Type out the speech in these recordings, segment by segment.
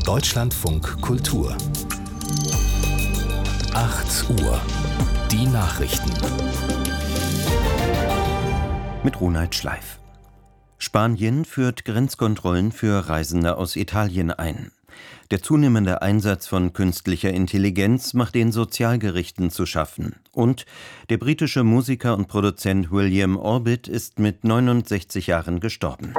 Deutschlandfunk Kultur 8 Uhr. Die Nachrichten. Mit Ronald Schleif. Spanien führt Grenzkontrollen für Reisende aus Italien ein. Der zunehmende Einsatz von künstlicher Intelligenz macht den Sozialgerichten zu schaffen. Und der britische Musiker und Produzent William Orbit ist mit 69 Jahren gestorben.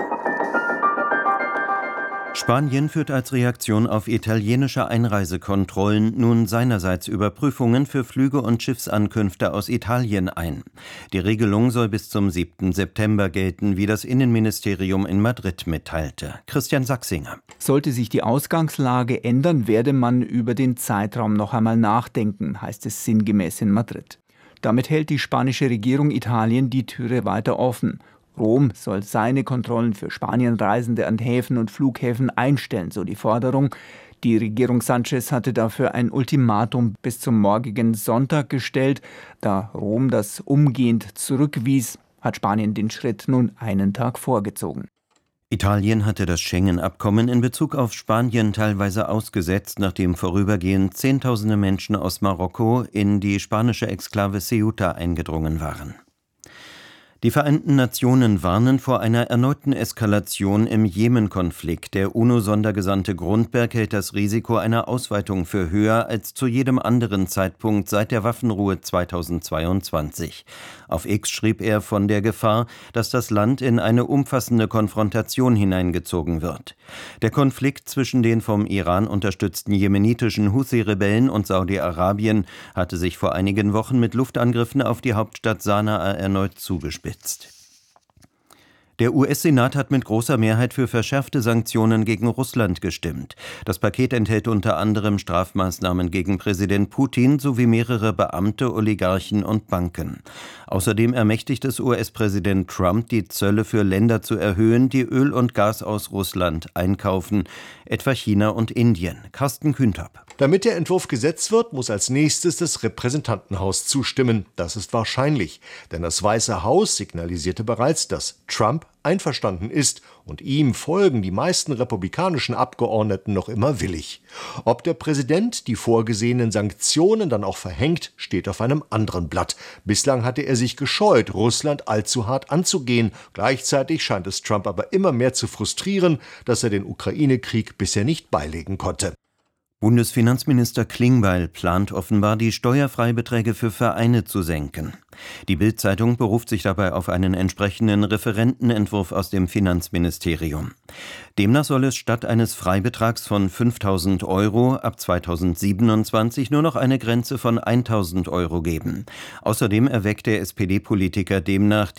Spanien führt als Reaktion auf italienische Einreisekontrollen nun seinerseits Überprüfungen für Flüge und Schiffsankünfte aus Italien ein. Die Regelung soll bis zum 7. September gelten, wie das Innenministerium in Madrid mitteilte. Christian Sachsinger. Sollte sich die Ausgangslage ändern, werde man über den Zeitraum noch einmal nachdenken, heißt es sinngemäß in Madrid. Damit hält die spanische Regierung Italien die Türe weiter offen. Rom soll seine Kontrollen für Spanienreisende an Häfen und Flughäfen einstellen, so die Forderung. Die Regierung Sánchez hatte dafür ein Ultimatum bis zum morgigen Sonntag gestellt. Da Rom das umgehend zurückwies, hat Spanien den Schritt nun einen Tag vorgezogen. Italien hatte das Schengen-Abkommen in Bezug auf Spanien teilweise ausgesetzt, nachdem vorübergehend Zehntausende Menschen aus Marokko in die spanische Exklave Ceuta eingedrungen waren. Die Vereinten Nationen warnen vor einer erneuten Eskalation im Jemen-Konflikt. Der UNO-Sondergesandte Grundberg hält das Risiko einer Ausweitung für höher als zu jedem anderen Zeitpunkt seit der Waffenruhe 2022. Auf X schrieb er von der Gefahr, dass das Land in eine umfassende Konfrontation hineingezogen wird. Der Konflikt zwischen den vom Iran unterstützten jemenitischen Huthi-Rebellen und Saudi-Arabien hatte sich vor einigen Wochen mit Luftangriffen auf die Hauptstadt Sanaa erneut zugespitzt. Der US-Senat hat mit großer Mehrheit für verschärfte Sanktionen gegen Russland gestimmt. Das Paket enthält unter anderem Strafmaßnahmen gegen Präsident Putin sowie mehrere Beamte, Oligarchen und Banken. Außerdem ermächtigt es US-Präsident Trump, die Zölle für Länder zu erhöhen, die Öl und Gas aus Russland einkaufen, etwa China und Indien. Carsten Kühntop. Damit der Entwurf Gesetz wird, muss als nächstes das Repräsentantenhaus zustimmen. Das ist wahrscheinlich, denn das Weiße Haus signalisierte bereits, dass Trump einverstanden ist, und ihm folgen die meisten republikanischen Abgeordneten noch immer willig. Ob der Präsident die vorgesehenen Sanktionen dann auch verhängt, steht auf einem anderen Blatt. Bislang hatte er sich gescheut, Russland allzu hart anzugehen. Gleichzeitig scheint es Trump aber immer mehr zu frustrieren, dass er den Ukraine-Krieg bisher nicht beilegen konnte. Bundesfinanzminister Klingbeil plant offenbar, die Steuerfreibeträge für Vereine zu senken. Die Bild-Zeitung beruft sich dabei auf einen entsprechenden Referentenentwurf aus dem Finanzministerium. Demnach soll es statt eines Freibetrags von 5.000 € ab 2027 nur noch eine Grenze von 1.000 € geben. Außerdem erweckt der SPD-Politiker demnach